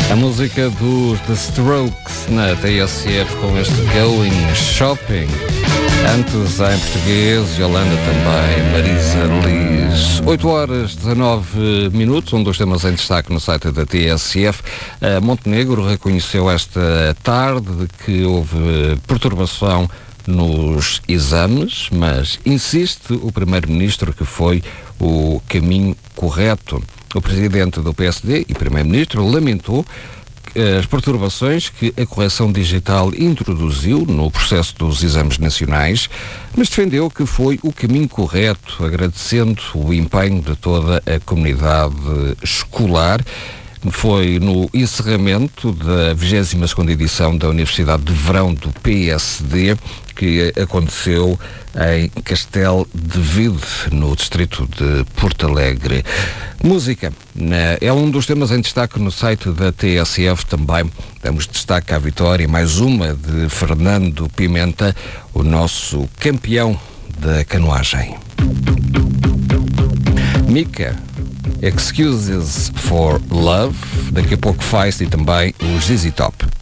A música dos The Strokes na TSF com este Going Shopping. Antes em português, Yolanda também, Marisa Liz. 8h19, um dos temas em destaque no site da TSF. Montenegro reconheceu esta tarde que houve perturbação nos exames, mas insiste o Primeiro-Ministro que foi o caminho correto. O Presidente do PSD e Primeiro-Ministro lamentou as perturbações que a correção digital introduziu no processo dos exames nacionais, mas defendeu que foi o caminho correto, agradecendo o empenho de toda a comunidade escolar. Foi no encerramento da 22ª edição da Universidade de Verão do PSD que aconteceu em Castelo de Vide, no distrito de Porto Alegre. Música é um dos temas em destaque no site da TSF também. Damos destaque à vitória, mais uma de Fernando Pimenta, o nosso campeão da canoagem. Mika, Excuses for Love, daqui a pouco faz e também o ZZ Top.